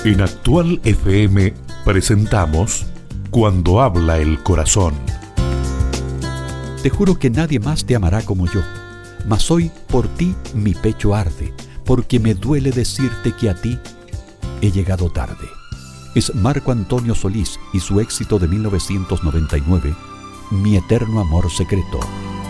En Actual FM presentamos Cuando habla el corazón. Te juro que nadie más te amará como yo, mas hoy por ti mi pecho arde, porque me duele decirte que a ti he llegado tarde. Es Marco Antonio Solís y su éxito de 1999, Mi eterno amor secreto.